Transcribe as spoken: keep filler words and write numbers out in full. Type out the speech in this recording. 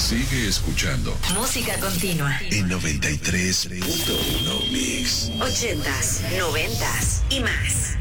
Sigue escuchando. Música continua. En noventa y tres punto uno Mix. Ochentas, noventas y más.